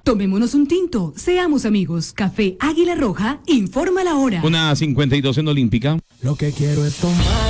Tomémonos un tinto, seamos amigos. Café Águila Roja, informa la hora. 1:52 en Olímpica. Lo que quiero es tomar